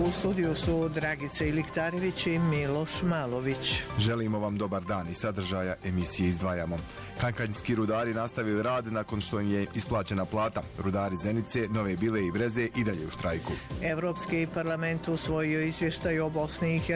U studiju su Dragica Iliktarević i Miloš Malović. Želimo vam dobar dan i sadržaja emisije izdvajamo. Kankanjski rudari nastavili rad nakon što im je isplaćena plata. Rudari Zenice, Nove Bile i Breze i dalje u štrajku. Evropski parlament usvojio izvještaj o Bosni i